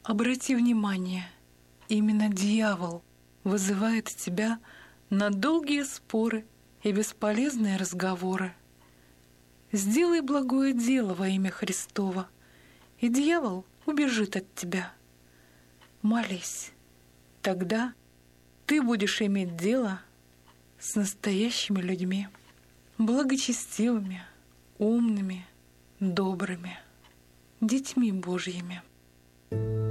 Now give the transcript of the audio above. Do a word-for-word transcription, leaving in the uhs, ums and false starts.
Обрати внимание, именно дьявол вызывает тебя на долгие споры и бесполезные разговоры. Сделай благое дело во имя Христово, и дьявол убежит от тебя. Молись, тогда ты будешь иметь дело с настоящими людьми, благочестивыми, умными, добрыми, детьми Божьими.